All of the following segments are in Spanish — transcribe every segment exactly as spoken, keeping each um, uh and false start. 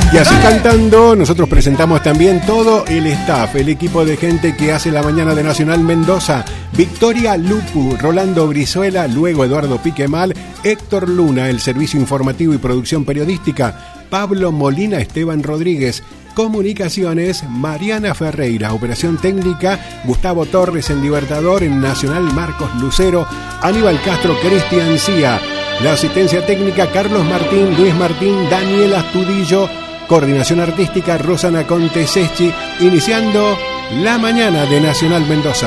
Y así cantando, nosotros presentamos también todo el staff, el equipo de gente que hace la mañana de Nacional Mendoza. Victoria Lupu, Rolando Brizuela, luego Eduardo Piquemal, Héctor Luna, el servicio informativo y producción periodística, Pablo Molina, Esteban Rodríguez, comunicaciones, Mariana Ferreira, operación técnica, Gustavo Torres en Libertador, en Nacional Marcos Lucero, Aníbal Castro, Cristian Cía, la asistencia técnica, Carlos Martín, Luis Martín, Daniel Astudillo, coordinación artística, Rosana Conteseschi, iniciando la mañana de Nacional Mendoza.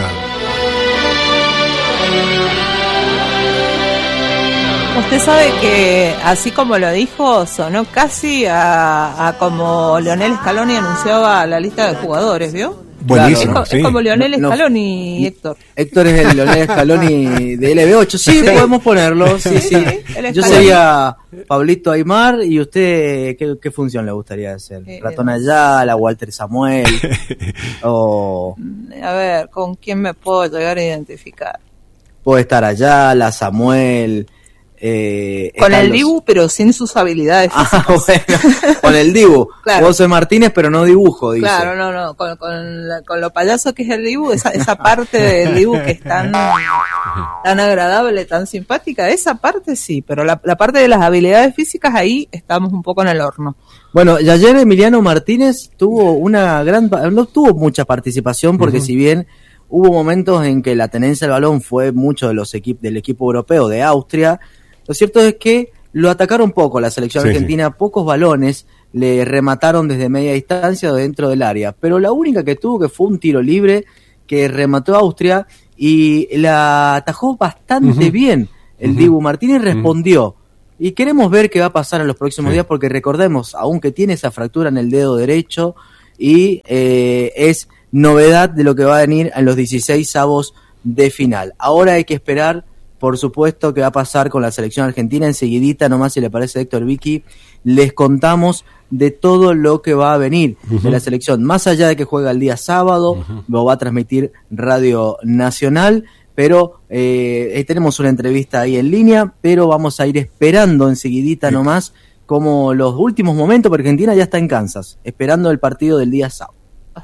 Usted sabe que, así como lo dijo, sonó casi a, a como Leonel Scaloni anunciaba la lista de jugadores, ¿vio? Buenísimo, claro, es, sí. es como Leonel No, Scaloni, no, Héctor. Héctor es el Leonel Scaloni de L B ocho. Sí, sí, podemos ponerlo. Sí, sí. Yo sería Pablito Aymar. ¿Y usted qué, qué función le gustaría hacer? Eh, ¿Ratón Ayala, Walter Samuel? O a ver, ¿con quién me puedo llegar a identificar? puede estar Ayala, Samuel. Eh, con el los... Dibu, pero sin sus habilidades ah, bueno, con el Dibu. Claro. José Martínez, pero no dibujo, dice. Claro, no, no, con, con, la, con lo payaso que es el Dibu, esa, esa parte del Dibu que es tan, tan agradable, tan simpática, esa parte sí, pero la, la parte de las habilidades físicas, ahí estamos un poco en el horno. Bueno, y ayer Emiliano Martínez tuvo una gran, no tuvo mucha participación, porque uh-huh. si bien hubo momentos en que la tenencia del balón fue mucho de los equipos del equipo europeo de Austria, lo cierto es que lo atacaron poco la selección sí, argentina, sí. Pocos balones le remataron desde media distancia o dentro del área, pero la única que tuvo que fue un tiro libre que remató a Austria y la atajó bastante uh-huh. bien el uh-huh. Dibu Martínez, respondió. Uh-huh. Y queremos ver qué va a pasar en los próximos sí. días, porque recordemos, aunque tiene esa fractura en el dedo derecho y eh, es novedad de lo que va a venir en los dieciséis avos de final. Ahora hay que esperar, por supuesto, qué va a pasar con la selección argentina. Enseguidita, nomás si le parece, Héctor, Vicky, les contamos de todo lo que va a venir uh-huh. de la selección. Más allá de que juega el día sábado, uh-huh. lo va a transmitir Radio Nacional, pero eh, tenemos una entrevista ahí en línea, pero vamos a ir esperando enseguidita sí. nomás como los últimos momentos, porque Argentina ya está en Kansas, esperando el partido del día sábado.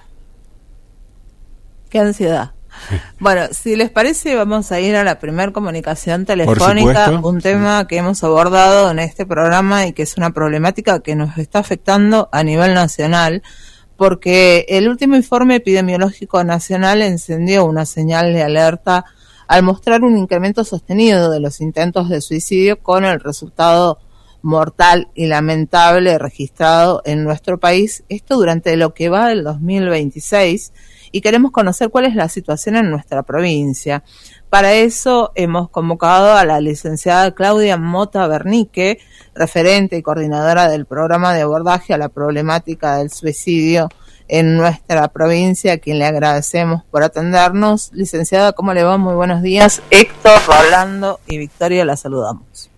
Qué ansiedad. Bueno, si les parece, vamos a ir a la primera comunicación telefónica, un tema que hemos abordado en este programa y que es una problemática que nos está afectando a nivel nacional, porque el último informe epidemiológico nacional encendió una señal de alerta al mostrar un incremento sostenido de los intentos de suicidio, con el resultado mortal y lamentable registrado en nuestro país, esto durante lo que va del dos mil veintiséis, y queremos conocer cuál es la situación en nuestra provincia. Para eso hemos convocado a la licenciada Claudia Mota Bernique, referente y coordinadora del programa de abordaje a la problemática del suicidio en nuestra provincia, a quien le agradecemos por atendernos. Licenciada, ¿cómo le va? Muy buenos días. Héctor, Rolando y Victoria, la saludamos.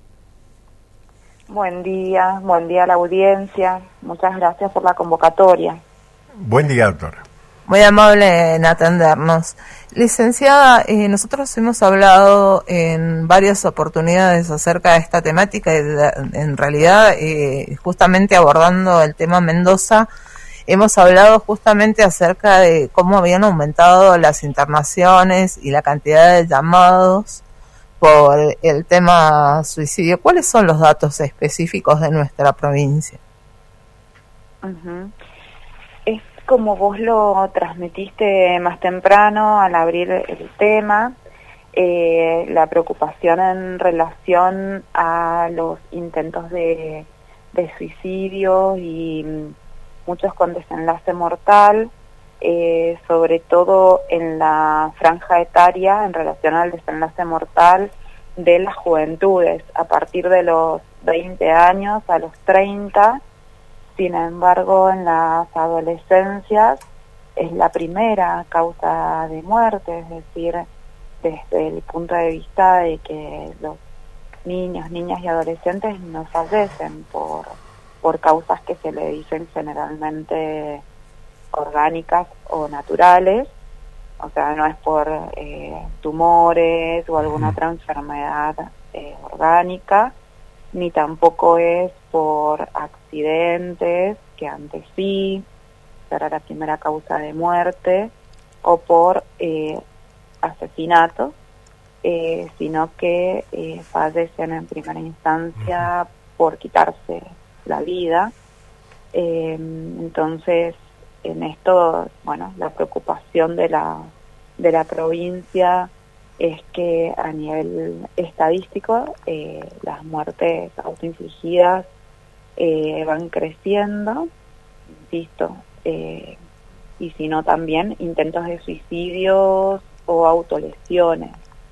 Buen día, buen día a la audiencia. Muchas gracias por la convocatoria. Buen día, doctora. Muy amable en atendernos. Licenciada, eh, nosotros hemos hablado en varias oportunidades acerca de esta temática y de, en realidad, eh, justamente abordando el tema Mendoza, hemos hablado justamente acerca de cómo habían aumentado las internaciones y la cantidad de llamados por el tema suicidio. ¿Cuáles son los datos específicos de nuestra provincia? Uh-huh. Es como vos lo transmitiste más temprano al abrir el tema, eh, la preocupación en relación a los intentos de, de suicidio y muchos con desenlace mortal, eh, sobre todo en la franja etaria en relación al desenlace mortal de las juventudes, a partir de los veinte años a los treinta. Sin embargo, en las adolescencias es la primera causa de muerte, es decir, desde el punto de vista de que los niños, niñas y adolescentes no fallecen por, por causas que se le dicen generalmente orgánicas o naturales, o sea, no es por eh, tumores o alguna otra enfermedad eh, orgánica, ni tampoco es por accidentes, que antes sí, era la primera causa de muerte, o por eh, asesinato, eh, sino que eh, fallecen en primera instancia por quitarse la vida. Eh, entonces, en esto, bueno, la preocupación de la, de la provincia es que a nivel estadístico eh, las muertes autoinfligidas eh, van creciendo, insisto, eh, y si no también intentos de suicidios o autolesiones.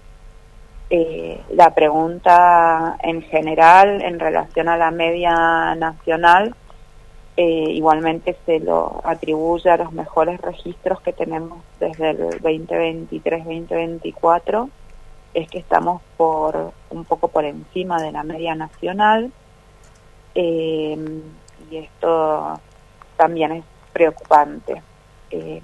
Eh, la pregunta en general en relación a la media nacional eh, igualmente se lo atribuye a los mejores registros que tenemos desde el veinte veintitrés veinte veinticuatro, es que estamos por un poco por encima de la media nacional, eh, y esto también es preocupante. Eh,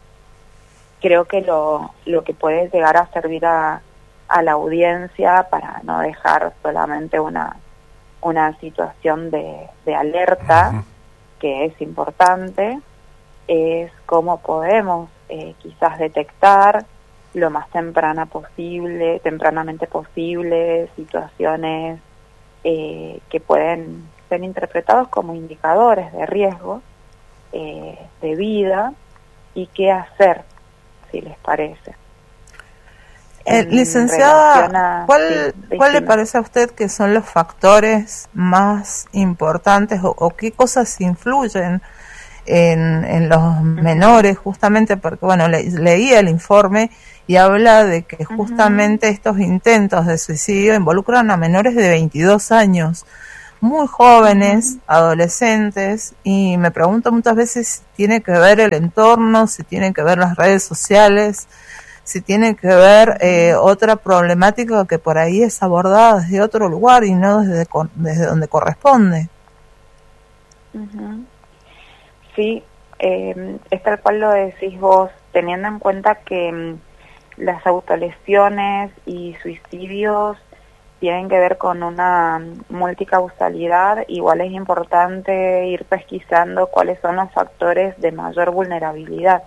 creo que lo, lo que puede llegar a servir a, a la audiencia para no dejar solamente una, una situación de, de alerta, uh-huh. que es importante, es cómo podemos eh, quizás detectar lo más temprana posible, tempranamente posible, situaciones eh, que pueden ser interpretados como indicadores de riesgo eh, de vida, y qué hacer, si les parece. Eh, licenciada, a, ¿cuál, sí, ¿cuál le parece a usted que son los factores más importantes o, o qué cosas influyen en, en los menores? Justamente porque, bueno, le, leí el informe y habla de que justamente uh-huh. estos intentos de suicidio involucran a menores de veintidós años, muy jóvenes, uh-huh. adolescentes, y me pregunto muchas veces si tiene que ver el entorno, si tienen que ver las redes sociales, si tiene que ver eh, otra problemática que por ahí es abordada desde otro lugar y no desde, desde donde corresponde. Uh-huh. Sí, eh, es tal cual lo decís vos, teniendo en cuenta que um, las autolesiones y suicidios tienen que ver con una multicausalidad. Igual es importante ir pesquisando cuáles son los factores de mayor vulnerabilidad.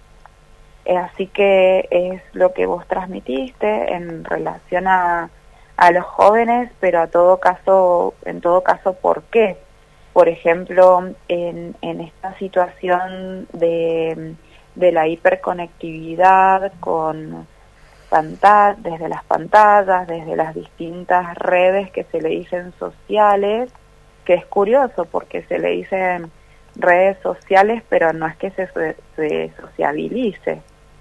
Así que es lo que vos transmitiste en relación a, a los jóvenes, pero a todo caso, en todo caso, ¿por qué? Por ejemplo, en, en esta situación de, de la hiperconectividad con pantalla, desde las pantallas, desde las distintas redes que se le dicen sociales, que es curioso porque se le dicen redes sociales, pero no es que se, se sociabilice.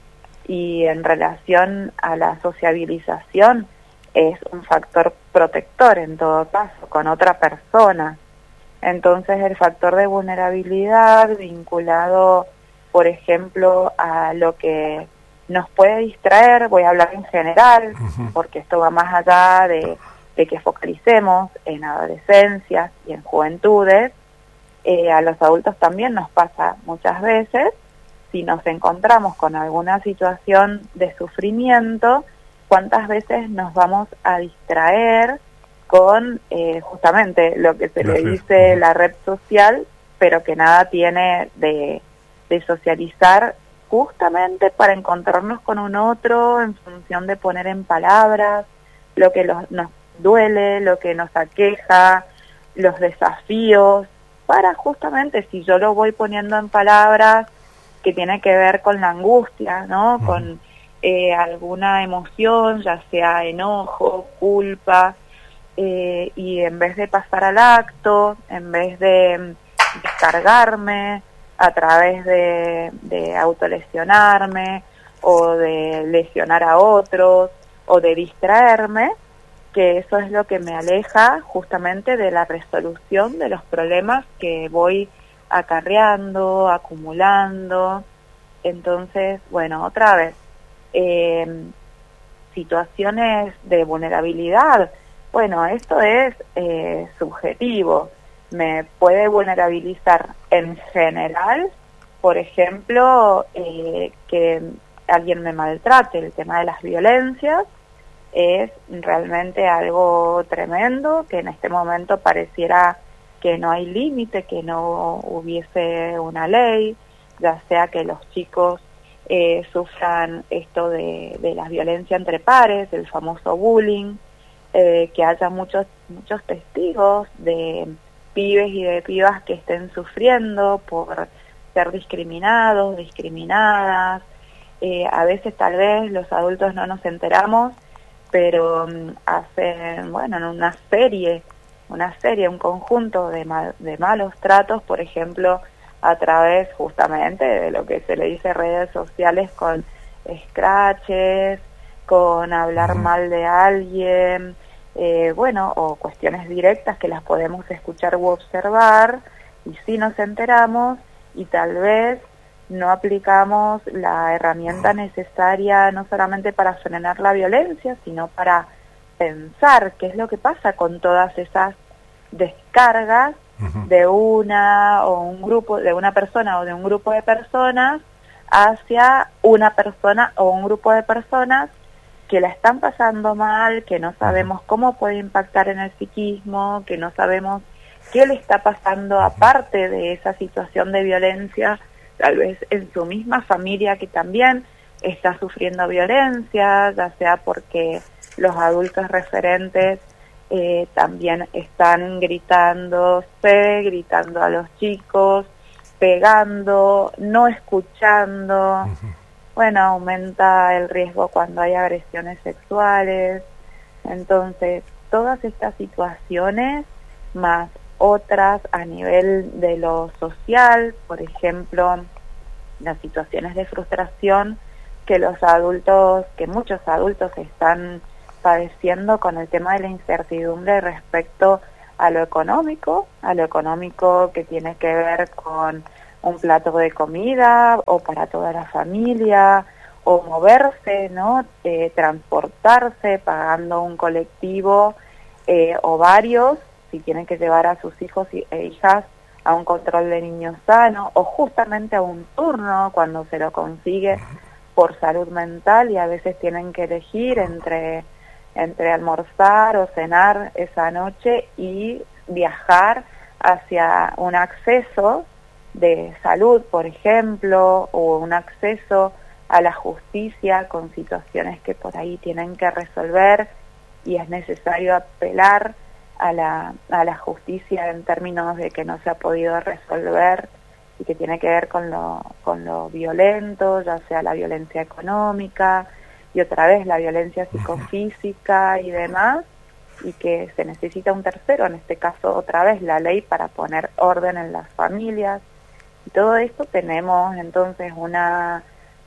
Y en relación a la sociabilización es un factor protector en todo caso, con otra persona. Entonces el factor de vulnerabilidad vinculado, por ejemplo, a lo que nos puede distraer, voy a hablar en general, uh-huh. porque esto va más allá de, de que focalicemos en adolescencias y en juventudes, eh, a los adultos también nos pasa muchas veces. Si nos encontramos con alguna situación de sufrimiento, ¿cuántas veces nos vamos a distraer con eh, justamente lo que se le dice la red social, pero que nada tiene de, de socializar, justamente para encontrarnos con un otro en función de poner en palabras lo que los, nos duele, lo que nos aqueja, los desafíos, para justamente, si yo lo voy poniendo en palabras, que tiene que ver con la angustia, ¿no? Uh-huh. Con eh, alguna emoción, ya sea enojo, culpa, eh, y en vez de pasar al acto, en vez de descargarme a través de, de autolesionarme o de lesionar a otros o de distraerme, que eso es lo que me aleja justamente de la resolución de los problemas que voy acarreando, acumulando. Entonces, bueno, otra vez, eh, situaciones de vulnerabilidad, bueno, esto es eh, subjetivo, me puede vulnerabilizar en general, por ejemplo, eh, que alguien me maltrate, el tema de las violencias, es realmente algo tremendo, que en este momento pareciera que no hay límite, que no hubiese una ley, ya sea que los chicos eh, sufran esto de, de la violencia entre pares, el famoso bullying, eh, que haya muchos muchos testigos de pibes y de pibas que estén sufriendo por ser discriminados, discriminadas. Eh, a veces tal vez los adultos no nos enteramos, pero um, hacen, bueno, una serie, una serie, un conjunto de, mal, de malos tratos, por ejemplo, a través justamente de lo que se le dice redes sociales, con scratches, con hablar mal de alguien, eh, bueno, o cuestiones directas que las podemos escuchar u observar, y sí nos enteramos, y tal vez no aplicamos la herramienta necesaria no solamente para frenar la violencia, sino para pensar qué es lo que pasa con todas esas descargas uh-huh. de una o un grupo, de una persona o de un grupo de personas hacia una persona o un grupo de personas que la están pasando mal, que no sabemos cómo puede impactar en el psiquismo, que no sabemos qué le está pasando aparte de esa situación de violencia, tal vez en su misma familia, que también está sufriendo violencia, ya sea porque los adultos referentes eh, también están gritándose, gritando a los chicos, pegando, no escuchando. Uh-huh. Bueno, aumenta el riesgo cuando hay agresiones sexuales. Entonces, todas estas situaciones, más otras a nivel de lo social, por ejemplo, las situaciones de frustración que los adultos, que muchos adultos están padeciendo con el tema de la incertidumbre respecto a lo económico, a lo económico que tiene que ver con un plato de comida o para toda la familia, o moverse, ¿no? Eh, transportarse, pagando un colectivo eh, o varios, si tienen que llevar a sus hijos e hijas a un control de niños sano, o justamente a un turno cuando se lo consigue por salud mental, y a veces tienen que elegir entre, entre almorzar o cenar esa noche y viajar hacia un acceso de salud, por ejemplo, o un acceso a la justicia con situaciones que por ahí tienen que resolver, y es necesario apelar a la, a la justicia en términos de que no se ha podido resolver y que tiene que ver con lo, con lo violento, ya sea la violencia económica y otra vez la violencia psicofísica y demás, y que se necesita un tercero, en este caso otra vez la ley, para poner orden en las familias. Y todo esto tenemos entonces una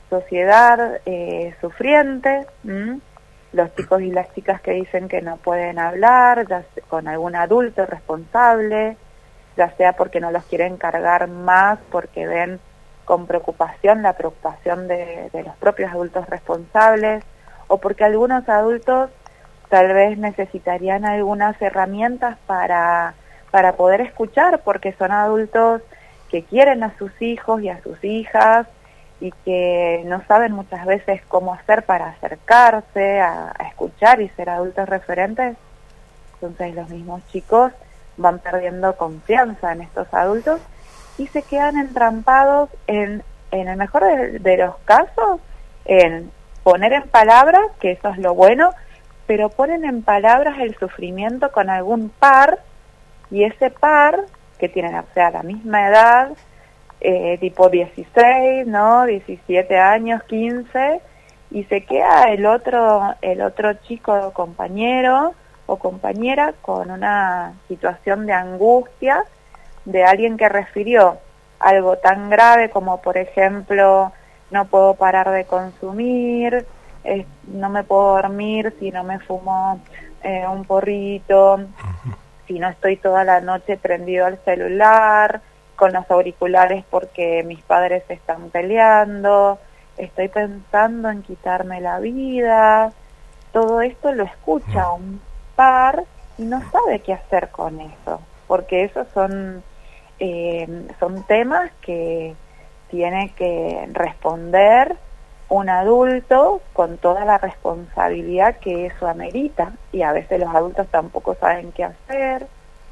sociedad eh, sufriente, ¿m? Los chicos y las chicas que dicen que no pueden hablar ya sea con algún adulto responsable, ya sea porque no los quieren cargar más, porque ven con preocupación la preocupación de, de los propios adultos responsables, o porque algunos adultos tal vez necesitarían algunas herramientas para, para poder escuchar, porque son adultos que quieren a sus hijos y a sus hijas, y que no saben muchas veces cómo hacer para acercarse a, a escuchar y ser adultos referentes. Entonces los mismos chicos van perdiendo confianza en estos adultos y se quedan entrampados en, en el mejor de, de los casos, en poner en palabras, que eso es lo bueno, pero ponen en palabras el sufrimiento con algún par, y ese par, que tienen, o sea, la misma edad, Eh, tipo dieciséis, ¿no? diecisiete años, quince, y se queda el otro el otro chico o compañero o compañera con una situación de angustia de alguien que refirió algo tan grave como, por ejemplo, no puedo parar de consumir, eh, no me puedo dormir si no me fumo eh, un porrito, si no estoy toda la noche prendido al celular, con los auriculares porque mis padres están peleando, estoy pensando en quitarme la vida. Todo esto lo escucha un par y no sabe qué hacer con eso, porque esos son, eh, son temas que tiene que responder un adulto con toda la responsabilidad que eso amerita, y a veces los adultos tampoco saben qué hacer,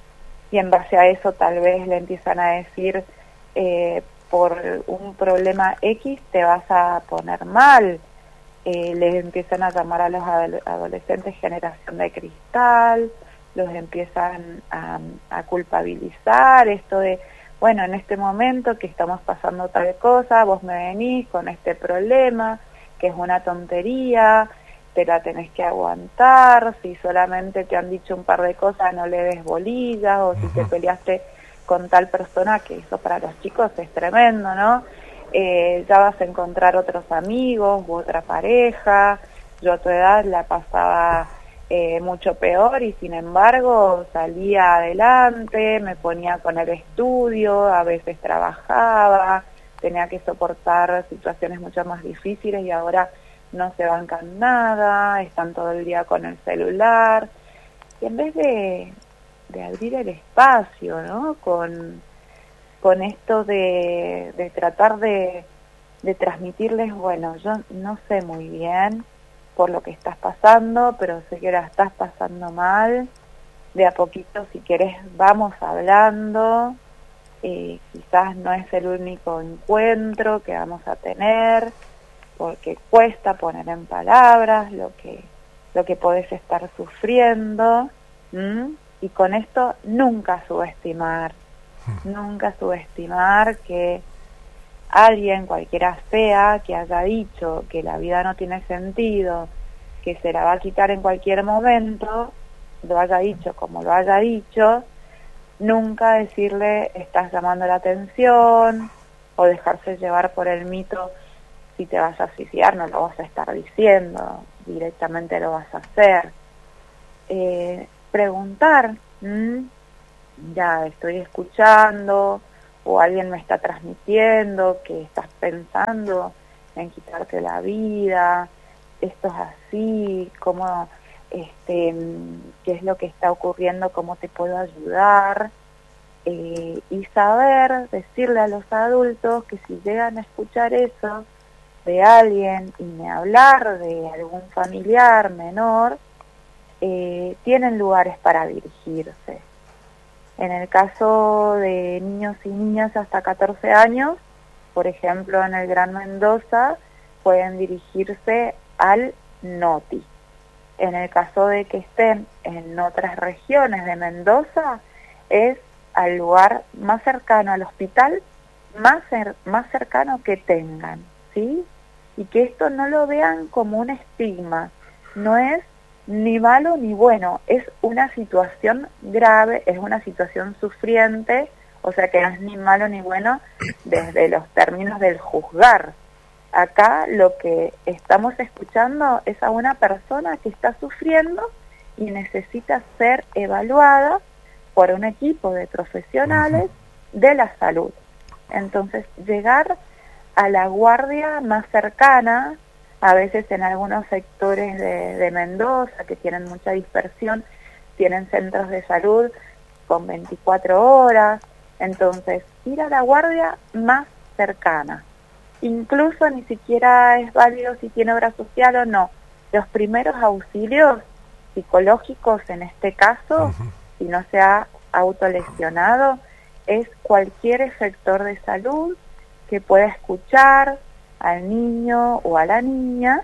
y en base a eso tal vez le empiezan a decir, eh, por un problema X te vas a poner mal, eh, les empiezan a llamar a los adol- adolescentes generación de cristal, los empiezan a, a culpabilizar, esto de, bueno, en este momento que estamos pasando tal cosa, vos me venís con este problema, que es una tontería, te la tenés que aguantar, si solamente te han dicho un par de cosas no le des bolillas, o si te peleaste con tal persona, que eso para los chicos es tremendo, ¿no? Eh, ya vas a encontrar otros amigos u otra pareja, yo a tu edad la pasaba eh, mucho peor y sin embargo salía adelante, me ponía con el estudio, a veces trabajaba, tenía que soportar situaciones mucho más difíciles y ahora no se bancan nada, están todo el día con el celular, y en vez de, de abrir el espacio, ¿no? Con, con esto de, de tratar de, de transmitirles, bueno, yo no sé muy bien por lo que estás pasando, pero sé que la estás pasando mal, de a poquito si querés vamos hablando, eh, quizás no es el único encuentro que vamos a tener, porque cuesta poner en palabras lo que lo que podés estar sufriendo, ¿m? Y con esto nunca subestimar, nunca subestimar que alguien, cualquiera sea, que haya dicho que la vida no tiene sentido, que se la va a quitar en cualquier momento, lo haya dicho como lo haya dicho, nunca decirle estás llamando la atención o dejarse llevar por el mito, si te vas a suicidar no lo vas a estar diciendo, directamente lo vas a hacer. Eh, preguntar, ¿m? ya estoy escuchando, o alguien me está transmitiendo que estás pensando en quitarte la vida, esto es así, cómo, este, qué es lo que está ocurriendo, cómo te puedo ayudar, eh, y saber decirle a los adultos que si llegan a escuchar eso de alguien y me hablar de algún familiar menor, eh, tienen lugares para dirigirse. En el caso de niños y niñas hasta catorce años, por ejemplo en el Gran Mendoza, pueden dirigirse al NOTI. En el caso de que estén en otras regiones de Mendoza, es al lugar más cercano al hospital, más, cer- más cercano que tengan, ¿sí? Y que esto no lo vean como un estigma, no es ni malo ni bueno, es una situación grave, es una situación sufriente, o sea que no es ni malo ni bueno desde los términos del juzgar. Acá lo que estamos escuchando es a una persona que está sufriendo y necesita ser evaluada por un equipo de profesionales de la salud. Entonces, llegar a la guardia más cercana, a veces en algunos sectores de, de Mendoza que tienen mucha dispersión, tienen centros de salud con veinticuatro horas, entonces ir a la guardia más cercana. Incluso ni siquiera es válido si tiene obra social o no. Los primeros auxilios psicológicos en este caso, uh-huh. si no se ha autolesionado, es cualquier efector de salud que pueda escuchar al niño o a la niña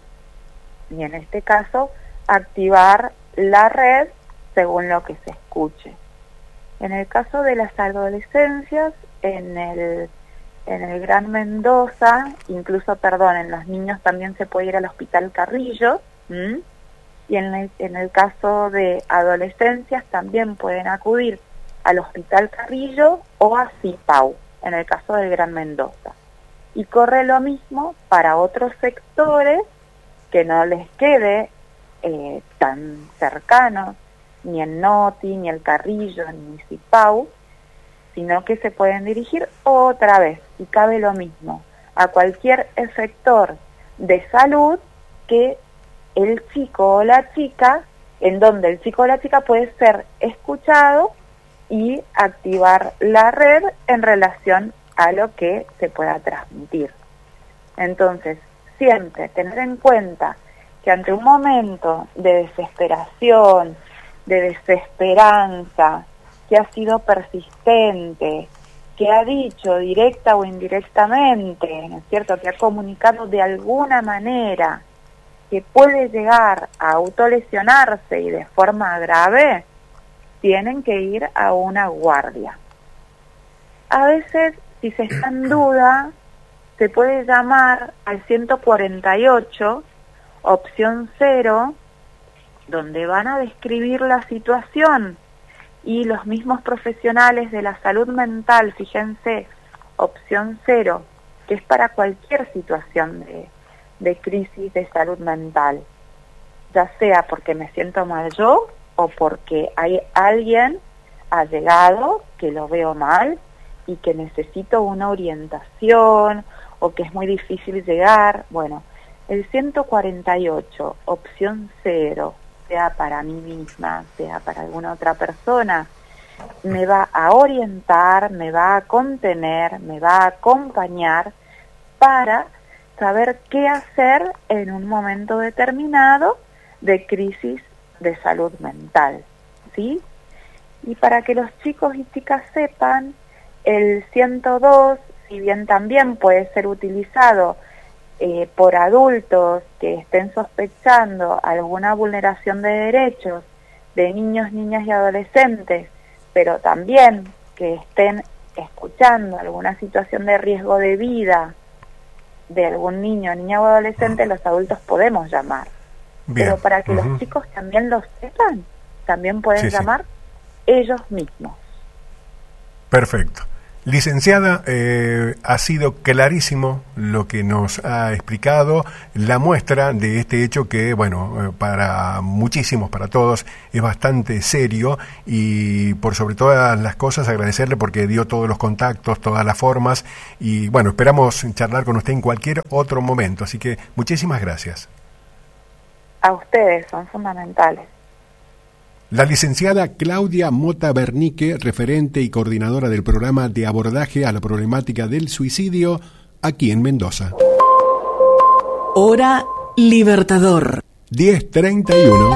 y en este caso activar la red según lo que se escuche. En el caso de las adolescencias, en el, en el Gran Mendoza, incluso, perdón, en los niños también se puede ir al Hospital Carrillo, ¿m? y en el, en el caso de adolescencias también pueden acudir al Hospital Carrillo o a CIPAU, en el caso del Gran Mendoza. Y corre lo mismo para otros sectores que no les quede eh, tan cercanos, ni el NOTI, ni el Carrillo, ni CIPAU, sino que se pueden dirigir otra vez, y cabe lo mismo, a cualquier efector de salud que el chico o la chica, en donde el chico o la chica puede ser escuchado y activar la red en relación a lo que se pueda transmitir. Entonces, siempre tener en cuenta que ante un momento de desesperación, de desesperanza, que ha sido persistente, que ha dicho directa o indirectamente, ¿no es cierto?, que ha comunicado de alguna manera que puede llegar a autolesionarse y de forma grave, tienen que ir a una guardia. A veces, si se está en duda, se puede llamar al ciento cuarenta y ocho, opción cero, donde van a describir la situación y los mismos profesionales de la salud mental, fíjense, opción cero, que es para cualquier situación de, de crisis de salud mental, ya sea porque me siento mal yo o porque hay alguien allegado que lo veo mal y que necesito una orientación o que es muy difícil llegar. Bueno, el ciento cuarenta y ocho, opción cero, sea para mí misma, sea para alguna otra persona, me va a orientar, me va a contener, me va a acompañar para saber qué hacer en un momento determinado de crisis de salud mental, ¿sí? Y para que los chicos y chicas sepan, el ciento dos, si bien también puede ser utilizado eh, por adultos que estén sospechando alguna vulneración de derechos de niños, niñas y adolescentes, pero también que estén escuchando alguna situación de riesgo de vida de algún niño, niña o adolescente, los adultos podemos llamar. Bien. Pero para que uh-huh. los chicos también lo sepan, también pueden sí, llamar sí. ellos mismos. Perfecto. Licenciada, eh, ha sido clarísimo lo que nos ha explicado, la muestra de este hecho que, bueno, eh, para muchísimos, para todos, es bastante serio y por sobre todas las cosas agradecerle porque dio todos los contactos, todas las formas y, bueno, esperamos charlar con usted en cualquier otro momento, así que muchísimas gracias. A ustedes, son fundamentales. La licenciada Claudia Mota Bernique, referente y coordinadora del programa de abordaje a la problemática del suicidio aquí en Mendoza. Hora Libertador. diez treinta y uno.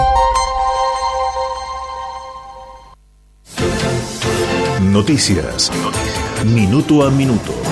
Noticias. Noticias. Minuto a minuto.